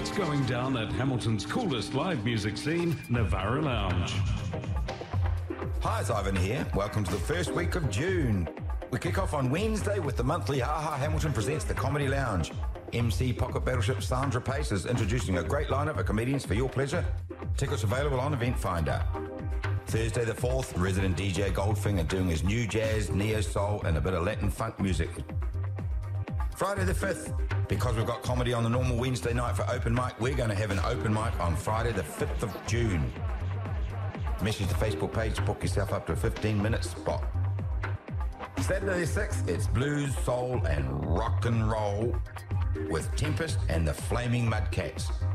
what's going down at Hamilton's coolest live music scene, Navara Lounge. Hi, it's Ivan here. Welcome to the first week of June. We kick off on Wednesday with the monthly AHA Hamilton Presents the Comedy Lounge. MC Pocket Battleship Sandra Pace is introducing a great lineup of comedians for your pleasure. Tickets available on Event Finder. Thursday the 4th, resident DJ Goldfinger doing his new jazz, neo-soul and a bit of Latin funk music. Friday the 5th, because we've got comedy on the normal Wednesday night for open mic, we're going to have an open mic on Friday the 5th of June. Message the Facebook page to book yourself up to a 15-minute spot. Saturday the 6th, it's blues, soul and rock and roll with Tempest and the Flaming Mudcats.